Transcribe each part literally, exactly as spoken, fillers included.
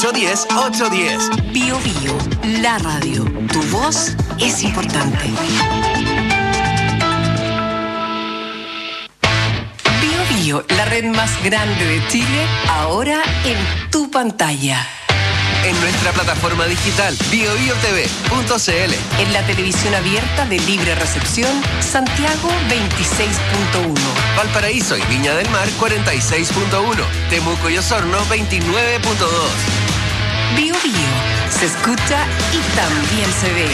ocho diez, ocho diez. Bio Bio, la radio. Tu voz es importante. Bio Bio, la red más grande de Chile, ahora en tu pantalla. En nuestra plataforma digital bio bio t v punto c l. En la televisión abierta de libre recepción, Santiago veintiséis punto uno. Valparaíso y Viña del Mar cuarenta y seis punto uno. Temuco y Osorno veintinueve punto dos. Bio Bio, se escucha y también se ve.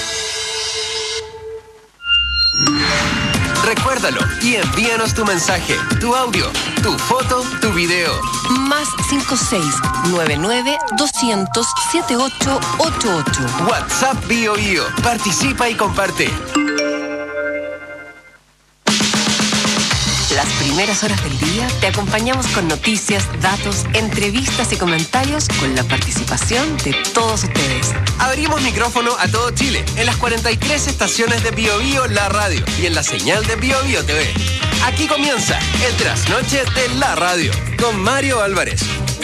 Recuérdalo y envíanos tu mensaje, tu audio, tu foto, tu video. Más cinco seis nueve nueve doscientos setenta y ocho ochenta y ocho. WhatsApp Bio Bio. Participa y comparte. Las primeras horas del día te acompañamos con noticias, datos, entrevistas y comentarios con la participación de todos ustedes. Abrimos micrófono a todo Chile en las cuarenta y tres estaciones de Bio Bio, la radio, y en la señal de Bio Bio T V. Aquí comienza el trasnoche de la radio con Mario Álvarez.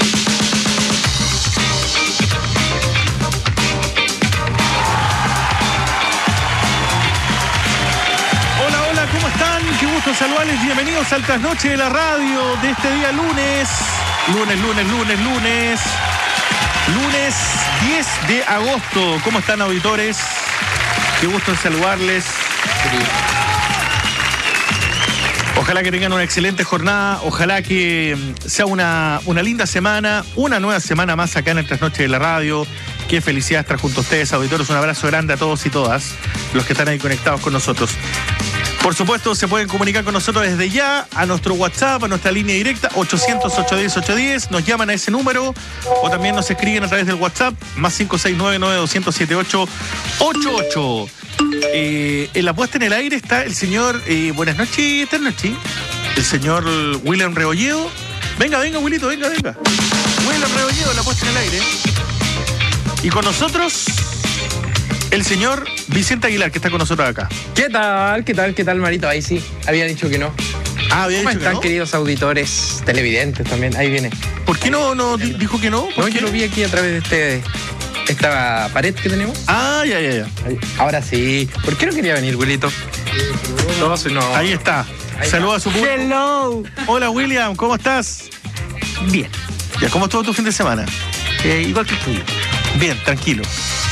¿Cómo están? Qué gusto saludarles. Bienvenidos al trasnoche de la radio de este día lunes. Lunes, lunes, lunes, lunes. Lunes diez de agosto. ¿Cómo están, auditores? Qué gusto saludarles. Ojalá que tengan una excelente jornada. Ojalá que sea una, una linda semana. Una nueva semana más acá en el trasnoche de la radio. Qué felicidad estar junto a ustedes, auditores. Un abrazo grande a todos y todas los que están ahí conectados con nosotros. Por supuesto, se pueden comunicar con nosotros desde ya a nuestro WhatsApp, a nuestra línea directa, ochocientos, ochocientos diez, ochocientos diez. Nos llaman a ese número o también nos escriben a través del WhatsApp, más cinco seis nueve nueve doscientos setenta y ocho ochenta y ocho. Eh, en la puesta en el aire está el señor, eh, buenas noches, buenas noches, el señor William Rebolledo. Venga, venga, Wilito, venga, venga. William Rebolledo, en la puesta en el aire. Y con nosotros, el señor Vicente Aguilar, que está con nosotros acá. ¿Qué tal? ¿Qué tal? ¿Qué tal, Marito? Ahí sí, había dicho que no. Ah, había ¿Cómo dicho están, que no? queridos auditores, televidentes también? Ahí viene. ¿Por qué no, no di- dijo que no? ¿Por No, qué? yo lo vi aquí a través de este esta pared que tenemos. Ah, ya, ya, ya. Ahí. Ahora sí. ¿Por qué no quería venir, Wilito? No, sí, no. Ahí está. Ahí Saluda a está. su público. Hello. Hola, William, ¿cómo estás? Bien, Ya, ¿cómo estuvo tu fin de semana? eh, igual que el tuyo. Bien, tranquilo.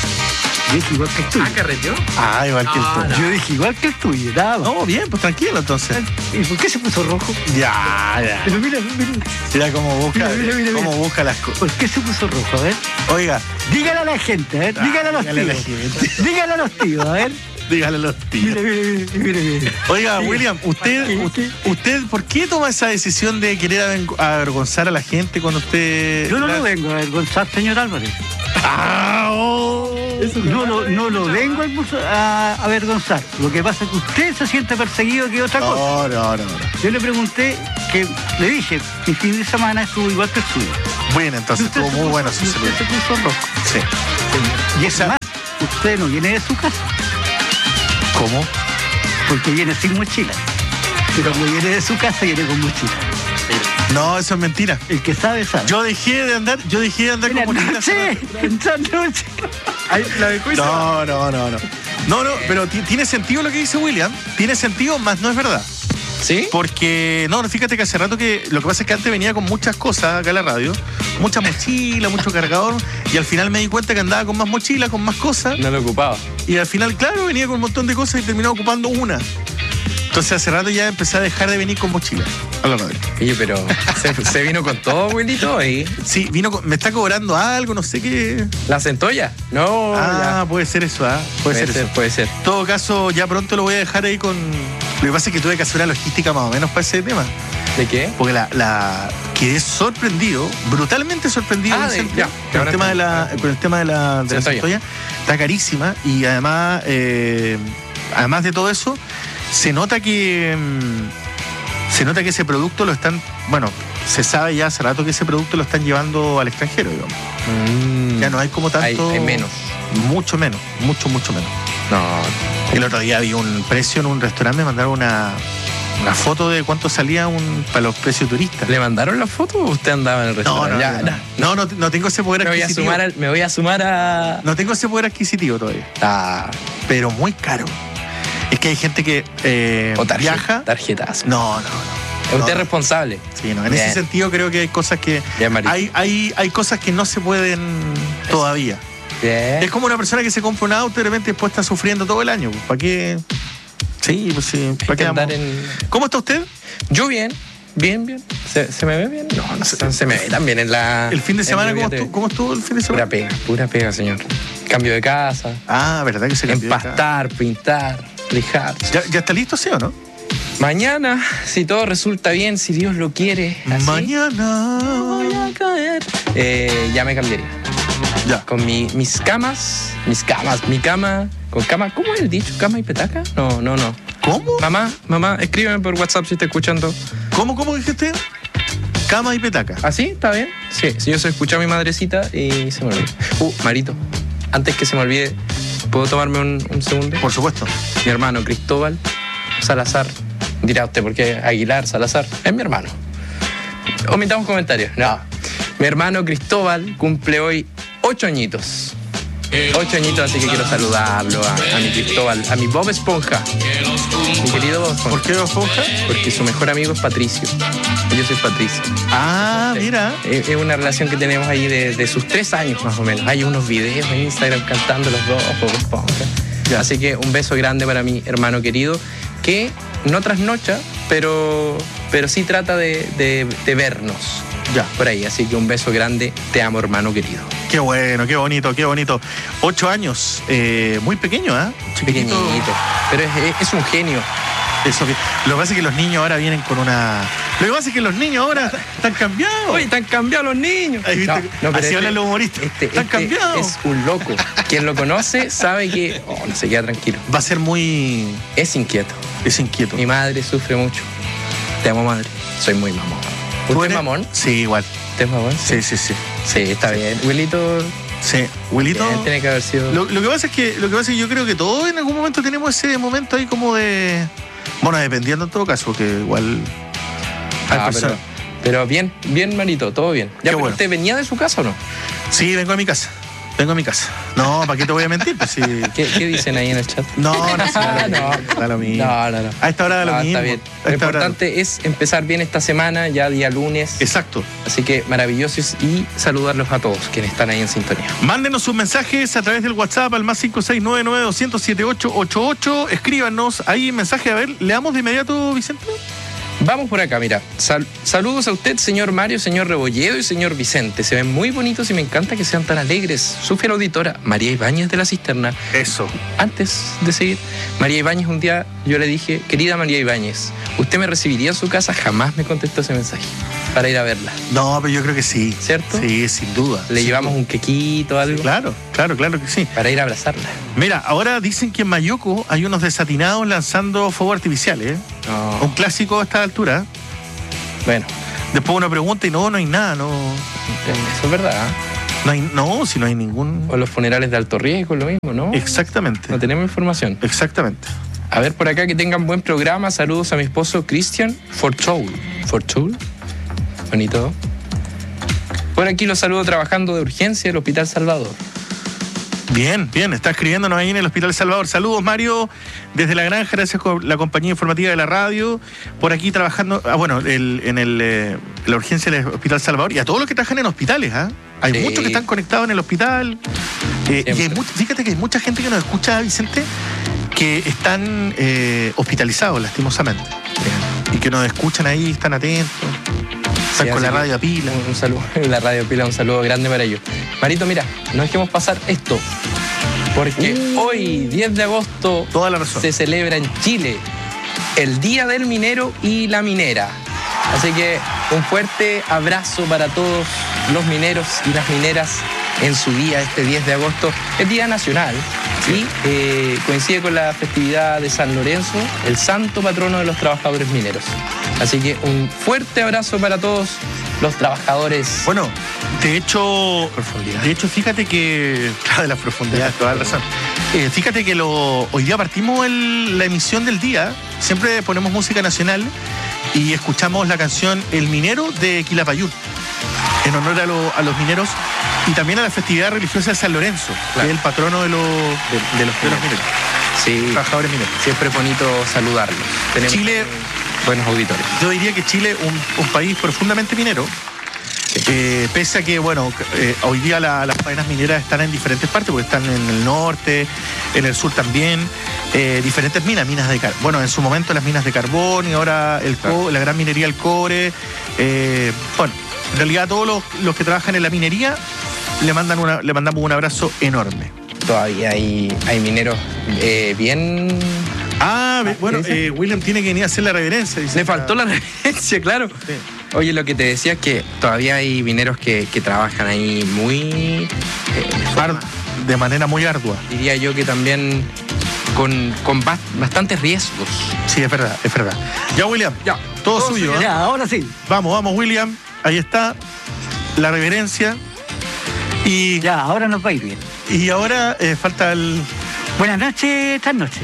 Yo dije igual que el tuyo. ¿Ah, carreteó? Ah, igual que el No, tuyo. Yo dije igual que el tuyo, nada más. No, bien, pues tranquilo entonces. ¿Y por qué se puso rojo? Ya, ya. Pero mira, mira, Mira cómo busca, Mira, mira, mira, cómo mira. busca las cosas. ¿por qué se puso rojo? A ver, Oiga, dígale a la gente, a ver, Ah, dígale a los dígale a la tíos. gente. Dígale a los tíos, a ver. dígale a los tíos. Mira, mira, mira, mira, mira. Oiga, Sí. William, usted, Sí, usted, sí. usted, ¿por qué toma esa decisión de querer aven- avergonzar a la gente cuando usted... Yo no la- lo vengo a avergonzar, señor Álvarez. Ah, oh. No lo, no lo vengo a a avergonzar. Lo que pasa es que usted se siente perseguido que otra cosa. No, no, no, no. Yo le pregunté, que le dije, mi fin de semana estuvo igual que el suyo. Bueno, entonces Usted estuvo se muy puso- bueno ese usted saludo. se puso rojo. Sí. Y es más, usted no viene de su casa, ¿Cómo? porque viene sin mochila. Pero cuando viene de su casa, viene con mochila. No, eso es mentira. El que sabe, sabe. Yo dejé de andar, yo dejé de andar En la con mochila hace noche, rato. en la noche. Ahí, la de Cuiso. No, no, no, no. No, no, pero ti- tiene sentido lo que dice William. Tiene sentido, más no es verdad. ¿Sí? Porque, no, fíjate que hace rato que lo que pasa es que antes venía con muchas cosas acá a la radio, mucha mochila, mucho cargador, y al final me di cuenta que andaba con más mochila, con más cosas, No lo ocupaba. y al final, claro, venía con un montón de cosas y terminé ocupando una. Entonces hace rato ya empecé a dejar de venir con mochila a la radio. Oye, pero ¿se, se vino con todo, Wilito? Ahí. Sí, vino con- me está cobrando algo, no sé qué. ¿La centolla? No, Ah, puede ser eso, ¿ah? Puede, Puede ser, ser, eso. puede ser. En todo caso, ya pronto lo voy a dejar ahí con... Lo que pasa es que tuve que hacer una logística más o menos para ese tema. ¿De qué? Porque la, la quedé sorprendido, brutalmente sorprendido, Ah, de- Vicente, ya, con, ahora el tema de la, entiendo. con el tema de la, de la Centolla. centolla. Está carísima y además, eh, además de todo eso, se nota que mm, se nota que ese producto lo están, bueno, se sabe ya hace rato que ese producto lo están llevando al extranjero, digamos. Mm. Ya no hay como Hay, tanto. hay menos. Mucho menos, mucho, mucho menos. No. El otro día vi un precio en un restaurante, me mandaron una, una foto de cuánto salía un para los precios turistas. ¿Le mandaron la foto o usted andaba en el No, restaurante? no, Ya, no, no, no, no tengo ese poder Me voy, a adquisitivo. sumar al- me voy a sumar a... No tengo ese poder adquisitivo todavía, a pero muy caro. Es que hay gente que eh, o tarjeta, viaja. tarjetazo. No, no, no. Es usted no. responsable. Sí, no, en Bien. ese sentido creo que hay cosas que Bien, Marito. hay, hay, hay cosas que no se pueden todavía. Bien. Es como una persona que se compra un auto y de repente después está sufriendo todo el año. ¿Para qué? Sí, pues sí. ¿Para Hay que qué andar vamos? en... ¿Cómo está usted? Yo bien, bien, bien. ¿Se, se me ve bien? No, no se, se me ve tan bien en la... ¿El fin de en semana mi cómo vida estuvo, cómo estuvo el fin de Pura semana? pega, pura pega, señor. Cambio de casa, Ah, ¿verdad que se cambió? de casa? empastar, pintar, lijar. ¿Ya, ¿Ya está listo, sí o no? Mañana, si todo resulta bien, si Dios lo quiere, así, Mañana. voy a caer. Eh, ya me cambiaría. Ya. Con mi, mis camas, mis camas, mi cama, con cama, ¿cómo es el dicho? ¿Cama y petaca? No, no, no. ¿Cómo? Mamá, mamá, escríbeme por WhatsApp si está escuchando. ¿Cómo, cómo dijiste? Cama y petaca. ¿Así? ¿Está bien? Sí, si yo se escucha a mi madrecita y se me olvida. Uh, Marito, antes que se me olvide, ¿puedo tomarme un, un segundo? Por supuesto. Mi hermano Cristóbal Salazar. Dirá usted, ¿por qué Aguilar Salazar? Es mi hermano. Omitamos comentarios. No. Mi hermano Cristóbal cumple hoy ocho añitos. Ocho añitos, así que quiero saludarlo a, a mi Cristóbal, a mi Bob Esponja. Mi querido Bob Esponja. ¿Por qué Esponja? Porque su mejor amigo es Patricio. Y yo soy Patricio. Ah, mira. Es es una relación que tenemos ahí de, de sus tres años más o menos. Hay unos videos en Instagram cantando los dos, Bob Esponja. Ya. Así que un beso grande para mi hermano querido, que no trasnocha, pero, pero sí trata de, de, de vernos Ya. por ahí. Así que un beso grande, te amo, hermano querido. Qué bueno, qué bonito, qué bonito. Ocho años, eh, muy pequeño, ¿ah? Pequeñito, pero es, es- es un genio. Eso que, lo que pasa es que los niños ahora vienen con una. Lo que pasa es que los niños ahora están cambiados. Oye, están cambiados los niños. Ahí viste, así hablan los humoristas. Este, Están este cambiados. es un loco. Quien lo conoce sabe que oh, no se queda tranquilo. Va a ser muy. Es inquieto. Es inquieto. Mi madre sufre mucho. Te amo, madre. Soy muy mamón. ¿Tú ¿Usted es eres? mamón? Sí, igual. ¿Usted es mamón? Sí, sí, sí. Sí, está bien. Wilito, Sí. Wilito. bien, tiene que haber sido... Lo, lo que pasa es que lo que pasa es que yo creo que todos en algún momento tenemos ese momento ahí como de. Bueno, dependiendo en todo caso, porque igual. hay Ah, pero, personas. pero bien, bien, Marito, todo bien. Ya, pero bueno. ¿usted venía de su casa o no? Sí, vengo a mi casa. Vengo a mi casa. No, ¿para qué te voy a mentir? Pues sí. ¿Qué, qué dicen ahí en el chat? No, no, sí, da lo No. mismo, da lo mismo. No, no, no. A esta hora da lo No, mismo. está bien. A Lo esta hora- importante es empezar bien esta semana, ya día lunes. Exacto. Así que maravillosos y saludarlos a todos quienes están ahí en sintonía. Mándenos sus mensajes a través del WhatsApp al más cinco seis nueve nueve dos cero siete ocho ocho ocho. Escríbanos ahí mensaje. A ver, ¿le damos de inmediato, Vicente? Vamos por acá, mira. Sal- saludos a usted, señor Mario, señor Rebolledo y señor Vicente. Se ven muy bonitos y me encanta que sean tan alegres. Su fiel auditora, María Ibáñez de la Cisterna. Eso. Antes de seguir, María Ibáñez, un día yo le dije, querida María Ibáñez, ¿usted me recibiría en su casa? Jamás me contestó ese mensaje para ir a verla. No, pero yo creo que sí. ¿Cierto? Sí, sin duda. Le Sin llevamos duda. un quequito, algo, Claro, claro, claro que sí. para ir a abrazarla. Mira, ahora dicen que en Mayuco hay unos desatinados lanzando fuegos artificiales. ¿eh? No. Un clásico a esta altura. Bueno, Después uno pregunta y no, no hay nada, no. eso es verdad. ¿eh? No, hay, no si no hay ningún. O los funerales de alto riesgo, lo mismo, ¿no? Exactamente. No tenemos información. Exactamente. A ver, por acá que tengan buen programa. Saludos a mi esposo Christian Fortoul. Fortoul. Bonito. Por aquí los saludo trabajando de urgencia del Hospital Salvador. Bien, bien, está escribiéndonos ahí en el Hospital Salvador. Saludos, Mario, desde la granja, gracias por la compañía informativa de la radio. Por aquí trabajando, ah, bueno, el, en el, eh, la urgencia del Hospital Salvador y a todos los que trabajan en hospitales, ¿ah? Hay Sí. muchos que están conectados en el hospital. Eh, y hay Siempre. much- fíjate que hay mucha gente que nos escucha, Vicente, que están eh, hospitalizados, lastimosamente. Y que nos escuchan ahí, están atentos, están Sí, con así la que radio a pila. Un, un saludo, la radio pila, un saludo grande para ellos. Marito, mira, no dejemos pasar esto. Porque hoy, diez de agosto, Toda la razón. se celebra en Chile el Día del Minero y la Minera. Así que un fuerte abrazo para todos los mineros y las mineras en su día, este diez de agosto. Es Día Nacional y eh, coincide con la festividad de San Lorenzo, el santo patrono de los trabajadores mineros. Así que un fuerte abrazo para todos los trabajadores. Bueno, de hecho, Profundidad. de hecho, fíjate que, claro, de la profundidad, toda la razón. Eh, fíjate que lo, hoy día partimos el, la emisión del día, siempre ponemos música nacional y escuchamos la canción El Minero de Quilapayún, en honor a, lo, a los mineros y también a la festividad religiosa de San Lorenzo, claro, que es el patrono de los, de, de los, de los mineros, sí, trabajadores mineros. Siempre es bonito saludarlos. Tenemos Chile, buenos auditores. Yo diría que Chile es un, un país profundamente minero. Sí. Eh, pese a que, bueno, eh, hoy día la, las faenas mineras están en diferentes partes, porque están en el norte, en el sur también, eh, diferentes minas, minas de carbón. Bueno, en su momento las minas de carbón y ahora el claro. co la gran minería del cobre. Eh, bueno, en realidad a todos los, los que trabajan en la minería le, mandan una, le mandamos un abrazo enorme. Todavía hay, hay mineros eh, bien... Ah, bueno, eh, William tiene que venir a hacer la reverencia. Dice, le faltó la reverencia, claro. Sí. Oye, lo que te decía es que todavía hay mineros que, que trabajan ahí muy... Eh, de manera muy ardua. Diría yo que también con, con bast bastantes riesgos. Sí, es verdad, es verdad. Ya, William, ya, todo, todo suyo. ¿eh? Ya, ahora sí. Vamos, vamos, William. Ahí está la reverencia. Y ya, ahora nos va a ir bien. Y ahora eh, falta el... Buenas noches, esta noche.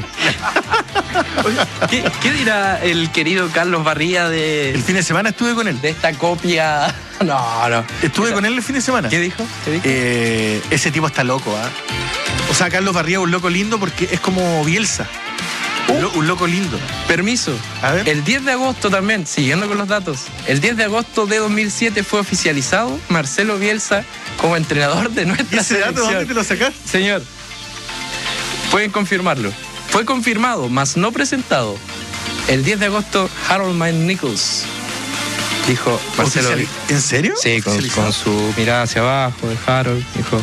¿Qué, ¿Qué dirá el querido Carlos Barría de... El fin de semana estuve con él. De esta copia... No, no. Estuve con él el fin de semana. ¿Qué dijo? ¿Qué dijo? Eh, ese tipo está loco, ¿ah? ¿eh? O sea, Carlos Barría es un loco lindo porque es como Bielsa. Uh, un, lo, un loco lindo. Permiso. A ver. El diez de agosto también, siguiendo con los datos, el diez de agosto de dos mil siete fue oficializado Marcelo Bielsa como entrenador de nuestra ¿Y ese dato selección. dónde te lo sacás? Señor, pueden confirmarlo. Fue confirmado, mas no presentado. El diez de agosto, Harold Mine Nichols dijo Marcelo. ¿En serio? Sí, con, con su mirada hacia abajo de Harold, dijo,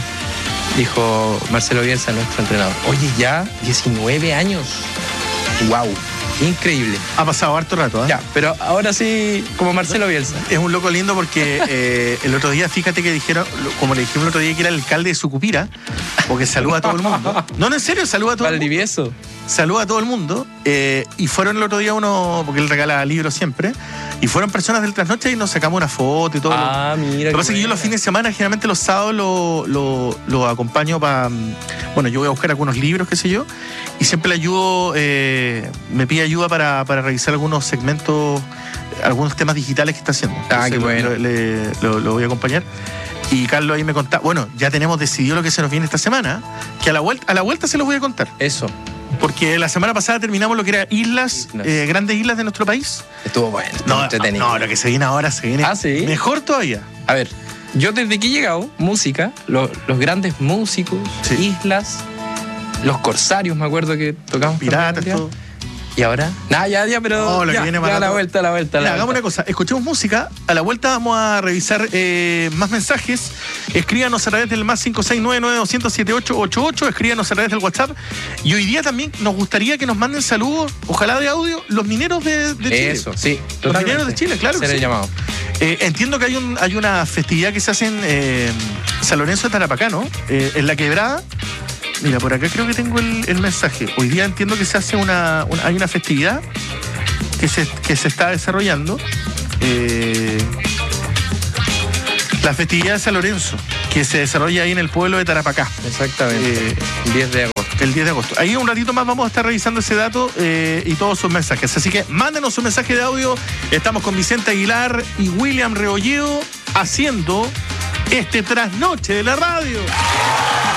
dijo Marcelo Bielsa, nuestro entrenador. Oye, ya diecinueve años. Wow, increíble. Ha pasado harto rato, ¿eh? Ya, pero ahora sí, como Marcelo Bielsa. Es un loco lindo porque eh, el otro día, fíjate que dijeron, como le dijimos el otro día que era el alcalde de Sucupira, porque saluda a todo el mundo. No, no, en serio, saluda a todo el mundo. Valdivieso. Saluda a todo el mundo. Eh, y fueron el otro día uno, porque él regala libros siempre, y fueron personas del Trasnoche y nos sacamos una foto y todo. Ah, lo, mira. Lo que pasa es que yo los fines de semana, generalmente los sábados, lo, lo, lo acompaño para... Bueno, yo voy a buscar algunos libros, qué sé yo, y siempre le ayudo, eh, me pide ayuda para, para revisar algunos segmentos, algunos temas digitales que está haciendo. Ah, qué bueno. Lo, le, lo, lo voy a acompañar. Y Carlos ahí me contaba, bueno, ya tenemos decidido lo que se nos viene esta semana, que a la vuelta, a la vuelta se los voy a contar. Eso. Porque la semana pasada terminamos lo que era islas, islas. Eh, grandes islas de nuestro país. Estuvo bueno, estuvo no, entretenido. No, lo que se viene ahora se viene ¿Ah, sí? mejor todavía. A ver, yo desde que he llegado, música, lo, los grandes músicos, sí. Islas, los corsarios, me acuerdo que tocamos. Piratas, todo. ¿Y ahora? Nada, ya, ya, pero no, lo ya, que viene ya a la vuelta, a la vuelta. Mira, hagamos una cosa, escuchemos música, a la vuelta vamos a revisar eh, más mensajes. Escríbanos a través del más cinco seis nueve nueve dos cero siete ocho ocho ocho, escríbanos a través del WhatsApp. Y hoy día también nos gustaría que nos manden saludos, ojalá de audio, los mineros de, de Chile. Eso, sí. Los totalmente. mineros de Chile, claro. Será que sí. llamado. Eh, entiendo que hay, un, hay una festividad que se hace en eh, San Lorenzo de Tarapacá, ¿no? Eh, en La Quebrada. Mira, por acá creo que tengo el, el mensaje. Hoy día entiendo que se hace una, una hay una festividad que se, que se está desarrollando. Eh, la festividad de San Lorenzo, que se desarrolla ahí en el pueblo de Tarapacá. Exactamente. Eh, diez de agosto. El diez de agosto. Ahí un ratito más vamos a estar revisando ese dato eh, y todos sus mensajes. Así que mándenos un mensaje de audio. Estamos con Vicente Aguilar y William Rebolledo haciendo este trasnoche de la radio.